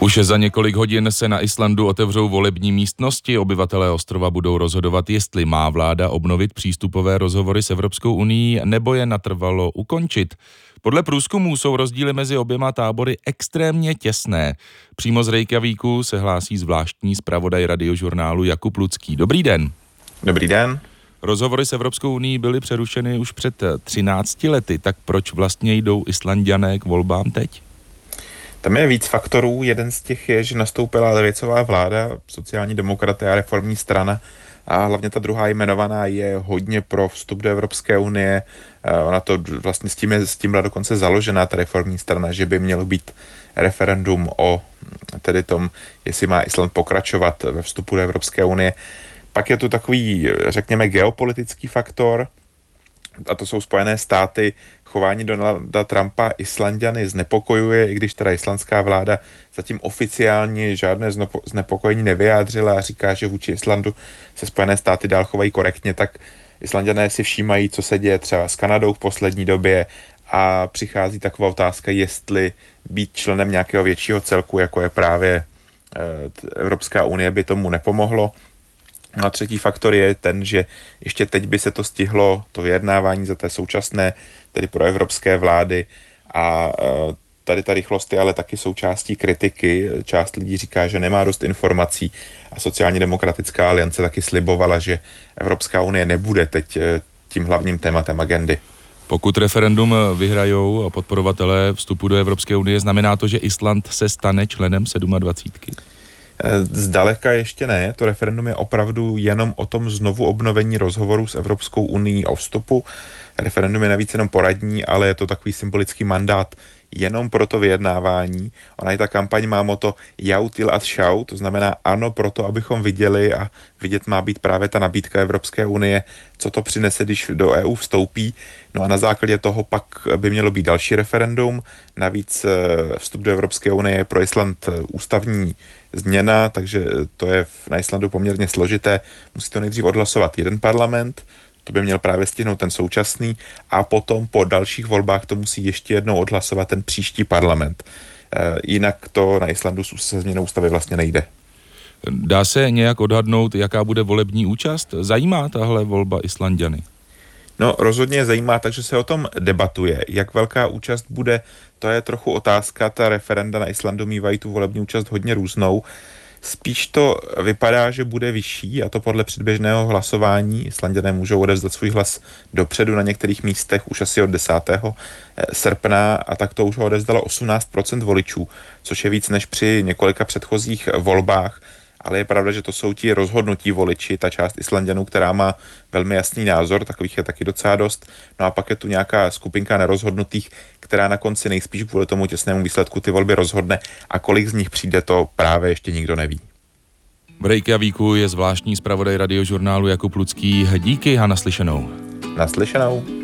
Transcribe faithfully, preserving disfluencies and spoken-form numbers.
Už za několik hodin se na Islandu otevřou volební místnosti. Obyvatelé ostrova budou rozhodovat, jestli má vláda obnovit přístupové rozhovory s Evropskou unií nebo je natrvalo ukončit. Podle průzkumů jsou rozdíly mezi oběma tábory extrémně těsné. Přímo z Reykjavíku se hlásí zvláštní zpravodaj Radiožurnálu Jakub Lucký. Dobrý den. Dobrý den. Rozhovory s Evropskou unií byly přerušeny už před třinácti lety, tak proč vlastně jdou Islanďané k volbám teď? Tam je víc faktorů. Jeden z těch je, že nastoupila levicová vláda, sociální demokraté a reformní strana, a hlavně ta druhá jmenovaná je hodně pro vstup do Evropské unie. Ona to vlastně s tím, je, s tím byla dokonce založená ta reformní strana, že by mělo být referendum o tedy tom, jestli má Island pokračovat ve vstupu do Evropské unie. Pak je tu takový, řekněme, geopolitický faktor, a to jsou Spojené státy. Chování Donalda Trumpa Islanďany znepokojuje, i když teda islandská vláda zatím oficiálně žádné znepokojení nevyjádřila a říká, že vůči Islandu se Spojené státy dál chovají korektně, tak Islanďané si všímají, co se děje třeba s Kanadou v poslední době, a přichází taková otázka, jestli být členem nějakého většího celku, jako je právě Evropská unie, by tomu nepomohlo. No a třetí faktor je ten, že ještě teď by se to stihlo, to vyjednávání za té současné, tedy pro evropské vlády, a tady ta rychlost je ale taky součástí kritiky. Část lidí říká, že nemá dost informací, a sociálně demokratická aliance taky slibovala, že Evropská unie nebude teď tím hlavním tématem agendy. Pokud referendum vyhrajou podporovatelé vstupu do Evropské unie, znamená to, že Island se stane členem sedmadvacítky? Zdaleka ještě ne, to referendum je opravdu jenom o tom znovu obnovení rozhovorů s Evropskou unií o vstupu. Referendum je navíc jenom poradní, ale je to takový symbolický mandát jenom pro to vyjednávání. Ona i ta kampaň má motto Já til at sjá, to znamená ano proto, abychom viděli, a vidět má být právě ta nabídka Evropské unie, co to přinese, když do E U vstoupí. No a na základě toho pak by mělo být další referendum. Navíc vstup do Evropské unie je pro Island ústavní změna, takže to je na Islandu poměrně složité. Musí to nejdřív odhlasovat jeden parlament, to by měl právě stihnout ten současný, a potom po dalších volbách to musí ještě jednou odhlasovat ten příští parlament. E, jinak to na Islandu se změnou ústavy vlastně nejde. Dá se nějak odhadnout, jaká bude volební účast? Zajímá tahle volba Islanďany? No, rozhodně je zajímá, takže se o tom debatuje. Jak velká účast bude, to je trochu otázka. Ta referenda na Islandu mívají tu volební účast hodně různou. Spíš to vypadá, že bude vyšší, a to podle předběžného hlasování. Islanďané můžou odevzdat svůj hlas dopředu na některých místech už asi od desátého srpna, a tak to už ho odevzdalo osmnáct procent voličů, což je víc než při několika předchozích volbách. Ale je pravda, že to jsou ti rozhodnutí voliči, ta část Islanďanů, která má velmi jasný názor, takových je taky docela dost. No a pak je tu nějaká skupinka nerozhodnutých, která na konci nejspíš kvůli tomu těsnému výsledku ty volby rozhodne, a kolik z nich přijde, to právě ještě nikdo neví. V Reykjavíku je zvláštní zpravodaj Radiožurnálu Jakub Lucký. Díky a naslyšenou. Naslyšenou.